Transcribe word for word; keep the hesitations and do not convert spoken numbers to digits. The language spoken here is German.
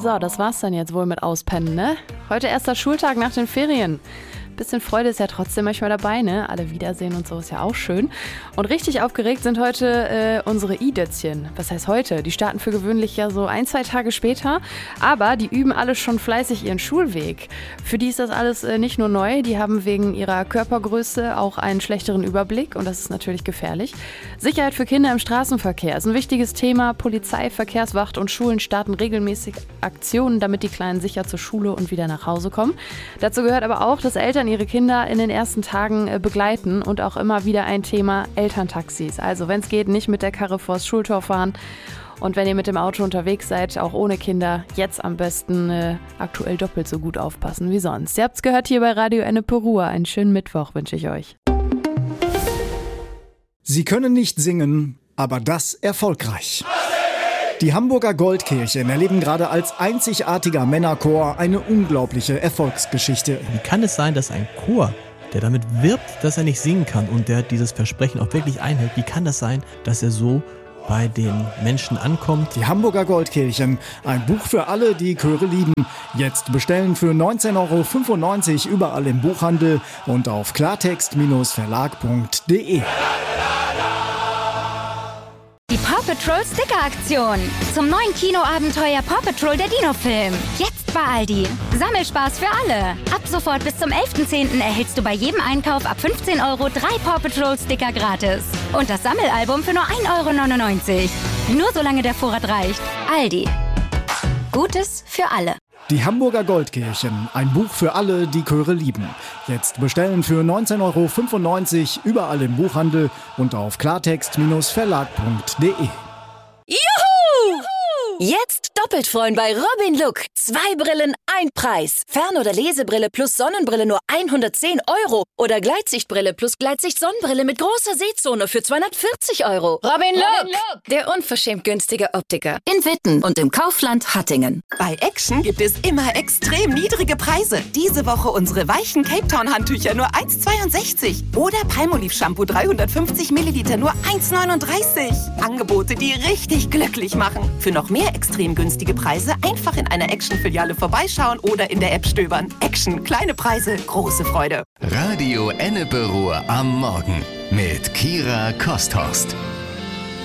So, das war's dann jetzt wohl mit Auspennen, ne? Heute erster Schultag nach den Ferien. Bisschen Freude ist ja trotzdem manchmal dabei, ne? Alle wiedersehen und so ist ja auch schön. Und richtig aufgeregt sind heute äh, unsere I-Dötzchen. Was heißt heute? Die starten für gewöhnlich ja so ein, zwei Tage später. Aber die üben alle schon fleißig ihren Schulweg. Für die ist das alles äh, nicht nur neu. Die haben wegen ihrer Körpergröße auch einen schlechteren Überblick. Und das ist natürlich gefährlich. Sicherheit für Kinder im Straßenverkehr ist ein wichtiges Thema. Polizei, Verkehrswacht und Schulen starten regelmäßig Aktionen, damit die Kleinen sicher zur Schule und wieder nach Hause kommen. Dazu gehört aber auch, dass Eltern ihre Kinder in den ersten Tagen äh, begleiten und auch immer wieder ein Thema Elterntaxis. Also wenn es geht, nicht mit der Karre vors Schultor fahren und wenn ihr mit dem Auto unterwegs seid, auch ohne Kinder, jetzt am besten äh, aktuell doppelt so gut aufpassen wie sonst. Ihr habt's gehört hier bei Radio Ennepe-Ruhr. Einen schönen Mittwoch wünsche ich euch. Sie können nicht singen, aber das erfolgreich. Die Hamburger Goldkirchen erleben gerade als einzigartiger Männerchor eine unglaubliche Erfolgsgeschichte. Wie kann es sein, dass ein Chor, der damit wirbt, dass er nicht singen kann und der dieses Versprechen auch wirklich einhält, wie kann das sein, dass er so bei den Menschen ankommt? Die Hamburger Goldkirchen, ein Buch für alle, die Chöre lieben. Jetzt bestellen für neunzehn Euro fünfundneunzig überall im Buchhandel und auf klartext Verlag punkt de. Die Paw Patrol Sticker-Aktion. Zum neuen Kinoabenteuer Paw Patrol der Dino-Film. Jetzt bei Aldi. Sammelspaß für alle. Ab sofort bis zum elften zehnten erhältst du bei jedem Einkauf ab fünfzehn Euro drei Paw Patrol Sticker gratis. Und das Sammelalbum für nur ein Euro neunundneunzig. Nur solange der Vorrat reicht. Aldi. Gutes für alle. Die Hamburger Goldkirchen, ein Buch für alle, die Chöre lieben. Jetzt bestellen für neunzehn Euro fünfundneunzig überall im Buchhandel und auf klartext Verlag punkt de. Juhu! Jetzt doppelt freuen bei Robin Look. Zwei Brillen, ein Preis. Fern- oder Lesebrille plus Sonnenbrille nur hundertzehn Euro. Oder Gleitsichtbrille plus Gleitsicht-Sonnenbrille mit großer Sehzone für zweihundertvierzig Euro. Robin Look, Robin Look, der unverschämt günstige Optiker. In Witten und im Kaufland Hattingen. Bei Action gibt es immer extrem niedrige Preise. Diese Woche unsere weichen Cape Town Handtücher nur eins Komma zweiundsechzig. Oder Palmolive Shampoo dreihundertfünfzig Milliliter nur eins Komma neununddreißig. Angebote, die richtig glücklich machen. Für noch mehr extrem günstige Preise einfach in einer Action-Filiale vorbeischauen oder in der App stöbern. Action, kleine Preise, große Freude. Radio Ennepe-Ruhr am Morgen mit Kira Kosthorst.